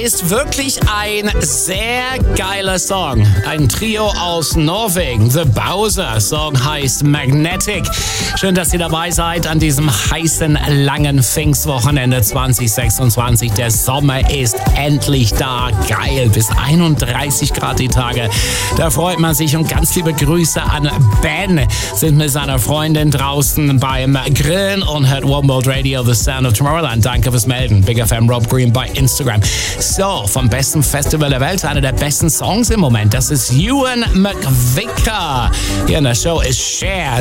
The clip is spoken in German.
ist wirklich ein sehr geiler Song. Ein Trio aus Norwegen, The Bowser. Song heißt Magnetic. Schön, dass ihr dabei seid an diesem heißen, langen Pfingstwochenende 2026. Der Sommer ist endlich da. Geil, bis 31 Grad die Tage. Da freut man sich und ganz liebe Grüße an Ben. Sind mit seiner Freundin draußen beim Grillen und hört One World Radio, The Sound of Tomorrowland. Danke fürs Melden. Big FM Rob Green bei Instagram. So, vom besten Festival der Welt, einer der besten Songs im Moment. Das ist Ewan McVicker. Hier in der Show ist Cher.